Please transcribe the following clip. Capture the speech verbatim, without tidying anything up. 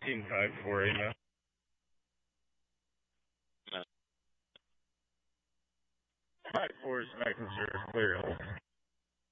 team type for you, man. No. Type four is making sure it's clear.